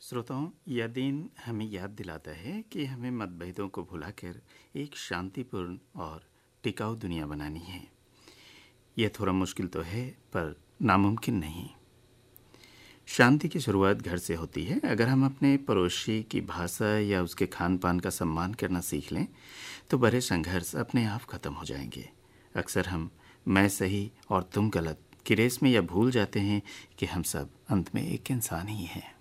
श्रोताओं, यह दिन हमें याद दिलाता है कि हमें मतभेदों को भुलाकर एक शांतिपूर्ण और टिकाऊ दुनिया बनानी है। यह थोड़ा मुश्किल तो है, पर नामुमकिन नहीं। शांति की शुरुआत घर से होती है। अगर हम अपने पड़ोसी की भाषा या उसके खान पान का सम्मान करना सीख लें तो बड़े संघर्ष अपने आप खत्म हो जाएंगे। अक्सर हम मैं सही और तुम गलत की रेस में यह भूल जाते हैं कि हम सब अंत में एक इंसान ही हैं।